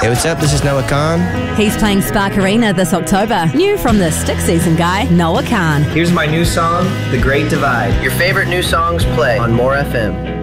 Hey, what's up? This is Noah Khan. He's playing Spark Arena this October. New from the Stick Season guy, Noah Khan. Here's my new song, The Great Divide. Your favorite new songs play on More FM.